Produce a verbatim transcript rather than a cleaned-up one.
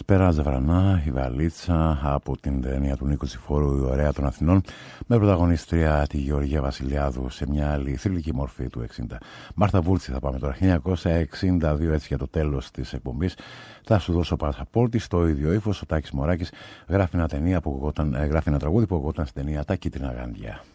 Σπέρα Ζαβρανά, η Βαλίτσα, από την ταινία του Νίκου Τσιφόρου, η Ωραία των Αθηνών, με πρωταγωνίστρια τη Γεωργία Βασιλιάδου σε μια άλλη θρυλική μορφή του εξήντα. Μάρθα Βούρτση θα πάμε τώρα, χίλια εννιακόσια εξήντα δύο, έτσι για το τέλος της εκπομπής. Θα σου δώσω πασαπόρτη στο ίδιο ύφος. Ο Τάκης Μωράκης γράφει ένα, ταινία που γωγόταν, γράφει ένα τραγούδι που γωγόταν στην ταινία Τα Κίτρινα Γάντια.